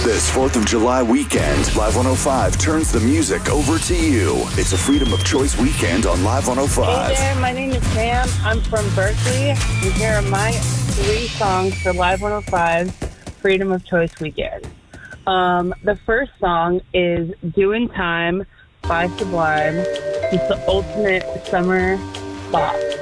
This 4th of July weekend, Live 105 turns the music over to you. It's a Freedom of Choice weekend on Live 105. Hey there, my name is Sam. I'm from Berkeley. And here are my 3 songs for Live 105 Freedom of Choice weekend. The first song is Doing Time by Sublime. It's the ultimate summer bop.